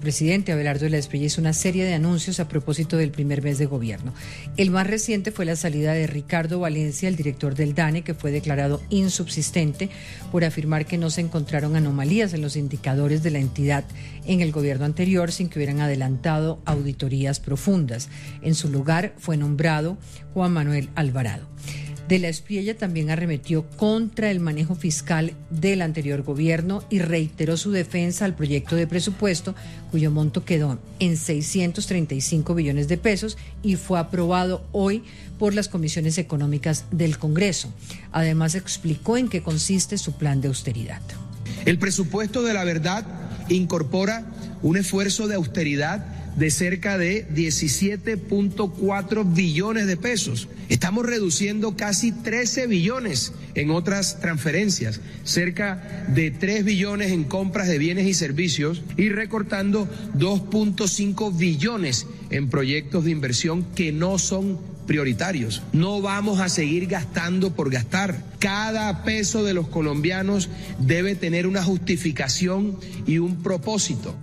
presidente Abelardo de la Espriella hizo una serie de anuncios a propósito del primer mes de gobierno. El más reciente fue la salida de Ricardo Valencia, el director del DANE, que fue declarado insubsistente por afirmar que no se encontraron anomalías en los indicadores de la entidad en el gobierno anterior sin que hubieran adelantado auditorías profundas. En su lugar fue nombrado Juan Manuel Alvarado. De la Espriella también arremetió contra el manejo fiscal del anterior gobierno y reiteró su defensa al proyecto de presupuesto, cuyo monto quedó en 635 billones de pesos y fue aprobado hoy por las comisiones económicas del Congreso. Además, explicó en qué consiste su plan de austeridad. El presupuesto de la verdad incorpora un esfuerzo de austeridad de cerca de 17.4 billones de pesos. Estamos reduciendo casi 13 billones en otras transferencias, cerca de 3 billones en compras de bienes y servicios y recortando 2.5 billones en proyectos de inversión que no son prioritarios. No vamos a seguir gastando por gastar. Cada peso de los colombianos debe tener una justificación y un propósito.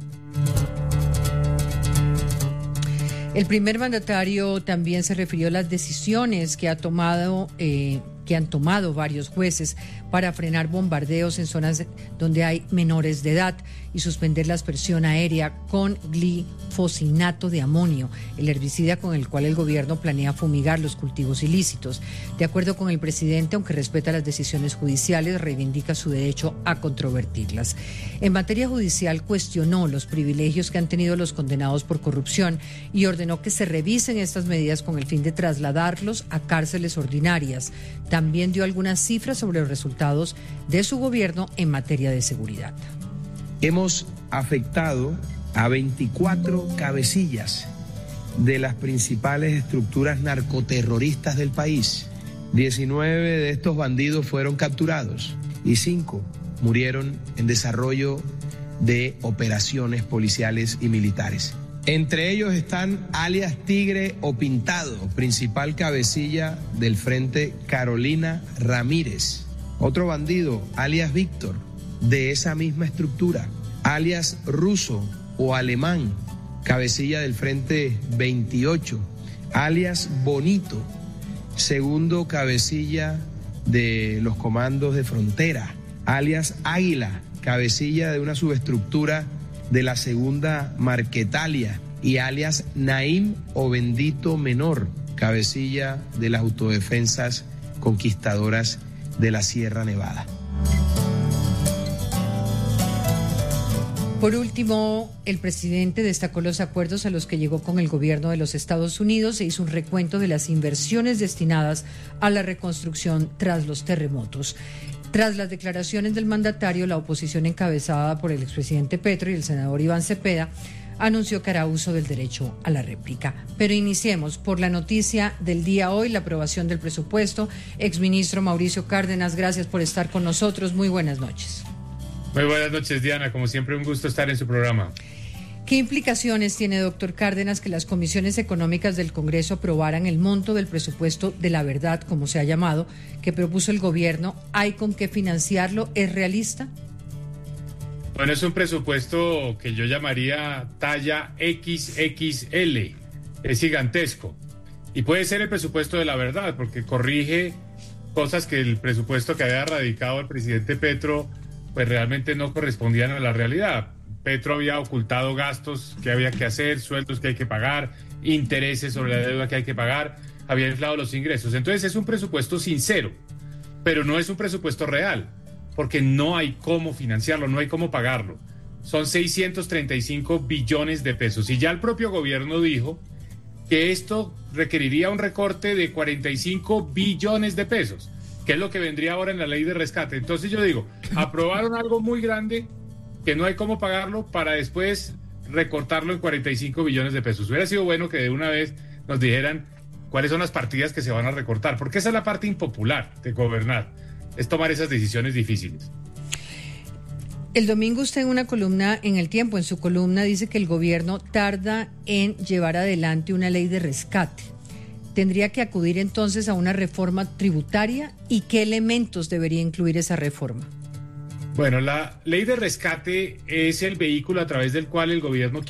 El primer mandatario también se refirió a las decisiones que han tomado varios jueces para frenar bombardeos en zonas donde hay menores de edad y suspender la aspersión aérea con glifosinato de amonio, el herbicida con el cual el gobierno planea fumigar los cultivos ilícitos. De acuerdo con el presidente, aunque respeta las decisiones judiciales, reivindica su derecho a controvertirlas. En materia judicial, cuestionó los privilegios que han tenido los condenados por corrupción y ordenó que se revisen estas medidas con el fin de trasladarlos a cárceles ordinarias. También dio algunas cifras sobre los resultados de su gobierno en materia de seguridad. Hemos afectado a 24 cabecillas de las principales estructuras narcoterroristas del país. 19 de estos bandidos fueron capturados y 5 murieron en desarrollo de operaciones policiales y militares. Entre ellos están alias Tigre o Pintado, principal cabecilla del Frente Carolina Ramírez. Otro bandido, alias Víctor, de esa misma estructura. Alias Ruso o Alemán, cabecilla del Frente 28. Alias Bonito, segundo cabecilla de los comandos de frontera. Alias Águila, cabecilla de una subestructura de la segunda Marquetalia, y alias Naim o Bendito Menor, cabecilla de las autodefensas conquistadoras de la Sierra Nevada. Por último, el presidente destacó los acuerdos a los que llegó con el gobierno de los Estados Unidos e hizo un recuento de las inversiones destinadas a la reconstrucción tras los terremotos. Tras las declaraciones del mandatario, la oposición encabezada por el expresidente Petro y el senador Iván Cepeda anunció que hará uso del derecho a la réplica. Pero iniciemos por la noticia del día hoy, la aprobación del presupuesto. Exministro Mauricio Cárdenas, gracias por estar con nosotros. Muy buenas noches. Muy buenas noches, Diana. Como siempre, un gusto estar en su programa. ¿Qué implicaciones tiene, doctor Cárdenas, que las comisiones económicas del Congreso aprobaran el monto del presupuesto de la verdad, como se ha llamado, que propuso el gobierno? ¿Hay con qué financiarlo? ¿Es realista? Bueno, es un presupuesto que yo llamaría talla XXL. Es gigantesco. Y puede ser el presupuesto de la verdad, porque corrige cosas que el presupuesto que había radicado el presidente Petro, pues realmente no correspondían a la realidad. Petro había ocultado gastos que había que hacer, sueldos que hay que pagar, intereses sobre la deuda que hay que pagar, había inflado los ingresos. Entonces es un presupuesto sincero, pero no es un presupuesto real, porque no hay cómo financiarlo, no hay cómo pagarlo. Son 635 billones de pesos. Y ya el propio gobierno dijo que esto requeriría un recorte de 45 billones de pesos, que es lo que vendría ahora en la ley de rescate. Entonces yo digo, aprobaron algo muy grande que no hay cómo pagarlo para después recortarlo en 45 billones de pesos. Hubiera sido bueno que de una vez nos dijeran cuáles son las partidas que se van a recortar, porque esa es la parte impopular de gobernar, es tomar esas decisiones difíciles. El domingo usted en una columna en El Tiempo, en su columna, dice que el gobierno tarda en llevar adelante una ley de rescate. ¿Tendría que acudir entonces a una reforma tributaria? ¿Y qué elementos debería incluir esa reforma? Bueno, la ley de rescate es el vehículo a través del cual el gobierno